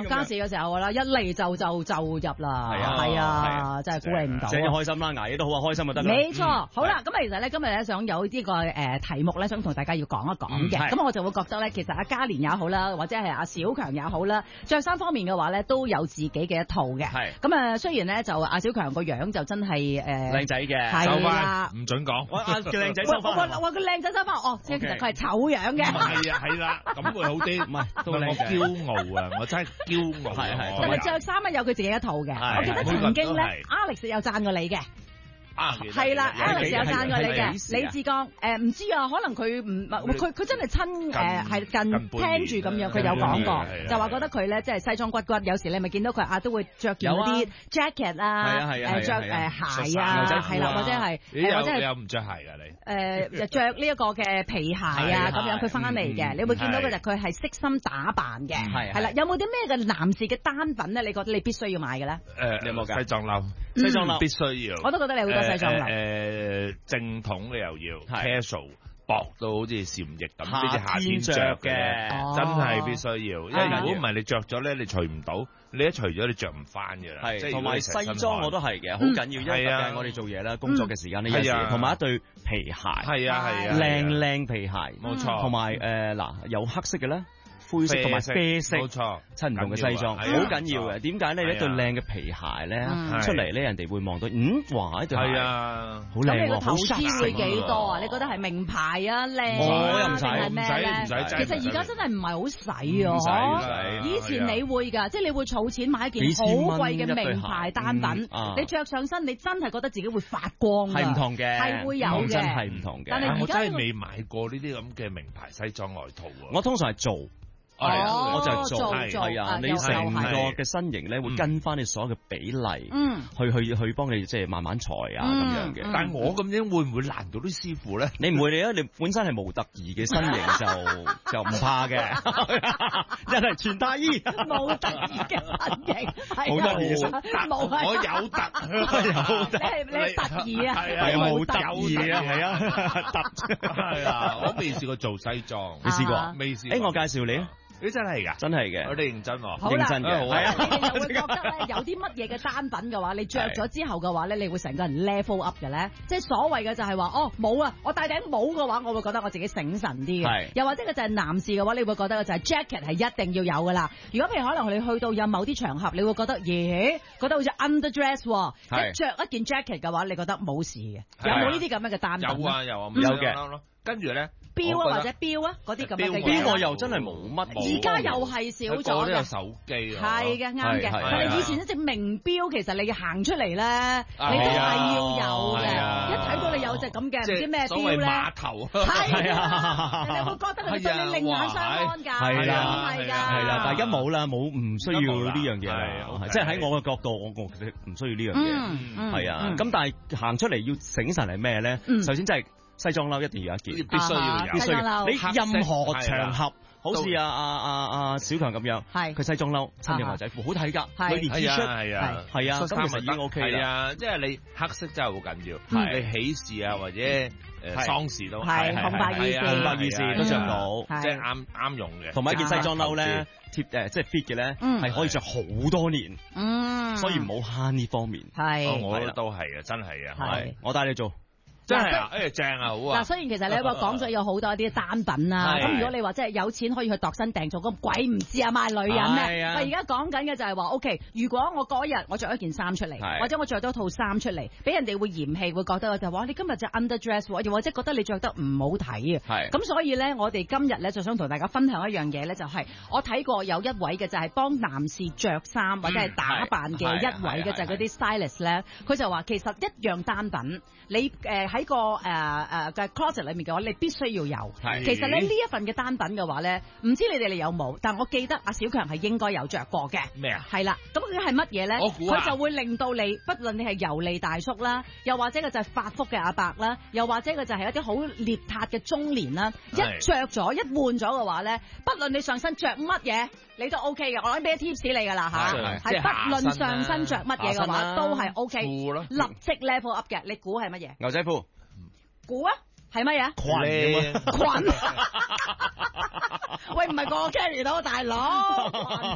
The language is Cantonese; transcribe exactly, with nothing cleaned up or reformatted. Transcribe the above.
當加時嘅時候啦，一嚟就就就入啦， 係啊係啊，真係估你唔到。 即係開心啦，捱夜都好啊，開心就得啦。 冇錯，好啦，咁啊，其實咧今日咧想有呢個誒題目咧，想同大家要講一講嘅。咁我就會覺得咧，其實阿嘉蓮也好啦，或者係阿小強也好啦，着衫方面嘅話咧，都有自己嘅一套嘅。係咁啊，雖然咧就阿小強個樣就真係誒靚仔嘅， 係啦， 唔準講。 我阿叫靚仔收翻。 我話個靚仔收翻，哦，即係其實佢係醜樣嘅。 係啊，係啦，咁會好啲。唔係，都靚嘅。驕傲啊！我真係驕傲。係係。 但係着衫咧有佢自己一套嘅。我記得曾經咧 ，Alex 有讚過你嘅。 啊， 係啦 ，Alex 有讚過你嘅，李志剛，誒唔知啊，可能佢唔，佢佢真係親誒係近聽住咁樣，佢有講過，就話覺得佢咧即係西裝骨骨，有時你咪見到佢啊都會着件嗰啲 jacket 啊，誒着誒鞋啊，係啦，或者係或者係有唔着鞋㗎你？ 誒就着呢一個嘅皮鞋啊咁樣，佢翻嚟嘅，你會見到佢就佢係悉心打扮嘅，係啦，有冇啲咩嘅男士嘅單品咧？你覺得你必須要買嘅咧？ 誒，有冇㗎？西裝褸， 西裝褸必須要。 我都覺得你好多西裝褸。 誒正統嘅又要 casual 薄到好似禪翼咁，呢啲夏天着嘅，真係必須要。因為如果唔係你着咗咧，你除唔到，你一除咗你着唔翻嘅啦。 係，同埋西裝我都係嘅，好緊要，因為特別係我哋做嘢啦，工作嘅時間呢有時，同埋一對皮鞋， 係啊係啊， 靚靚皮鞋， 冇錯， 同埋誒嗱有黑色嘅咧。灰色同埋啡色，冇錯，襯唔同嘅西裝，好緊要嘅。點解呢？一對靚嘅皮鞋咧出嚟咧，人哋會望到，嗯，哇！呢對鞋啊，好靚喎， 咁你個投資會幾多啊？你覺得係名牌啊，靚啊，定係咩咧？ 唔使， 其實而家真係唔係好使啊！以前你會㗎，即係你會儲錢買一件好貴嘅名牌單品，你着上身，你真係覺得自己會發光㗎， 係唔同嘅， 係會有嘅， 真係唔同嘅。 但係我真係未買過呢啲咁嘅名牌西裝外套啊！ 我通常係做。 哦， 我就係做係啊！你成個嘅身形咧會跟翻你所有嘅比例， 嗯， 去去去幫你即係慢慢裁啊咁樣嘅。 但係我咁樣會唔會難到啲師傅咧？ 你唔會你啊！你本身係模特兒嘅身形就就唔怕嘅，真係全大衣模特兒嘅身形， 模特兒嘅身， 我有特有特，你你特兒啊？ 係模特兒啊，係啊，特係啊！我未試過做西裝， 你試過？ 未試？ 誒，我介紹你啊！ 你真係㗎， 真係嘅， 我哋認真喎， 認真嘅， 係啊！你哋會覺得咧有啲乜嘢嘅單品嘅話，你着咗之後嘅話咧，你會成個人 level up 嘅咧？即係所謂嘅就係話，哦冇啊！我戴頂帽嘅話，我會覺得我自己醒神啲嘅。又或者嘅就係男士嘅話，你會覺得嘅就係 jacket 係一定要有㗎啦。如果譬如可能你去到有某啲場合，你會覺得，咦？覺得好似 underdress 喎，一着一件 jacket 嘅話，你覺得冇事嘅？有冇呢啲咁樣嘅單品？ 有啊有啊， 有嘅。 跟住咧， 錶啊或者錶啊嗰啲咁樣嘅嘢，錶我又真係冇乜。 而家又係少咗嘅。 我都有手機啊。 係嘅，啱嘅。但係以前一隻名錶，其實你行出嚟咧，你都係要有嘅。一睇到你有隻咁嘅唔知咩錶咧， 碼頭。 係啊，你會覺得佢對你另眼相看㗎。 係啦， 係㗎。 係啦，但係而家冇啦，冇唔需要呢樣嘢啦。即係喺我嘅角度，我我其實唔需要呢樣嘢。係啊，咁但係行出嚟要醒神係咩咧？首先真係。西裝褸一定要有一件， 必須要有。 必須要。你任何場合，好似阿阿阿阿小強咁樣，係佢西裝褸，襯條牛仔褲，好睇㗎。裏面 T 恤係啊，係啊，咁其實已經 OK 啦。 係啊，即係你黑色真係好緊要。係你喜事啊，或者誒喪事都係紅白衣事， 紅白衣事都着到， 即係啱啱用嘅。 同埋一件西裝褸咧，貼誒即係 fit 嘅咧，係可以着好多年。 嗯， 所以唔好慳呢方面。 係， 我都係啊，真係啊， 係，我帶你做。 真係啊！誒正啊，好啊！ 嗱，雖然其實你話講咗有好多啲單品啦，咁如果你話即係有錢可以去度身訂做，咁鬼唔知啊買女人咩？我而家講緊嘅就係話 ，OK， 如果我嗰日我着一件衫出嚟，或者我着多套衫出嚟，俾人哋會嫌棄，會覺得就話你今日就 underdress，又或者覺得你着得唔好睇啊。係。咁所以咧，我哋今日咧就想同大家分享一樣嘢咧，就係我睇過有一位嘅就係幫男士着衫或者係打扮嘅一位嘅就係嗰啲 stylist 咧，佢就話其實一樣單品，你誒喺個誒誒嘅 closet 裏面嘅話，你必須要有。其實咧呢一份嘅單品嘅話咧，唔知你哋你有冇？但我記得阿小強係應該有着過嘅。咩啊？係啦，咁佢係乜嘢咧？佢就會令到你，不論你係油膩大叔啦，又或者佢就係發福嘅阿伯啦，又或者佢就係一啲好獵撻嘅中年啦，一着咗一換咗嘅話咧，不論你上身着乜嘢，你都 OK 嘅。我諗俾啲 tips 你㗎啦嚇，係不論上身着乜嘢嘅話都係 OK，立即 level up 嘅。你估係乜嘢？ 牛仔褲。 估啊，係乜嘢？ 裙。 裙。喂，唔係個 carry 到大佬。